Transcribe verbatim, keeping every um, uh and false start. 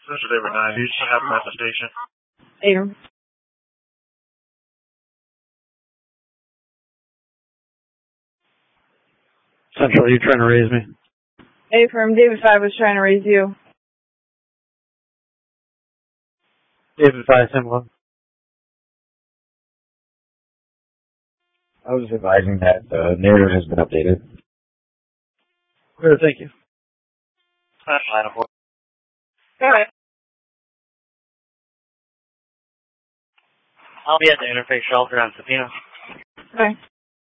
Central David nine, you should have him at the station. Air. Central, you trying to raise me? Affirm, David five was trying to raise you. David five, Simple. I was advising that the narrative has been updated. Clear, thank you. That's line of work. Go ahead. I'll be at the interface shelter on Sabina. Okay.